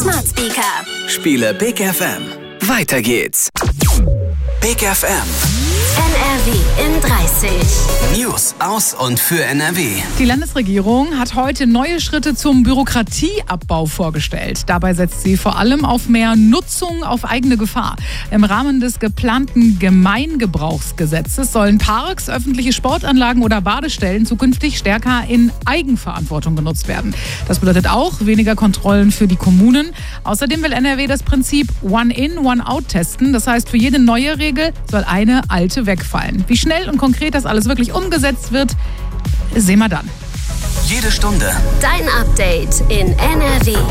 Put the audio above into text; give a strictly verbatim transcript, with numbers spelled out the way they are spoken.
Smart Speaker. Spiele Big F M. Weiter geht's. Big F M. N R W in dreißig. News aus und für N R W. Die Landesregierung hat heute neue Schritte zum Bürokratieabbau vorgestellt. Dabei setzt sie vor allem auf mehr Nutzung auf eigene Gefahr. Im Rahmen des geplanten Gemeingebrauchsgesetzes sollen Parks, öffentliche Sportanlagen oder Badestellen zukünftig stärker in Eigenverantwortung genutzt werden. Das bedeutet auch weniger Kontrollen für die Kommunen. Außerdem will N R W das Prinzip One-in, One-out testen. Das heißt, für jede neue Regel soll eine alte wegfallen. Wie schnell und konkret das alles wirklich umgesetzt wird, sehen wir dann. Jede Stunde Dein Update in N R W.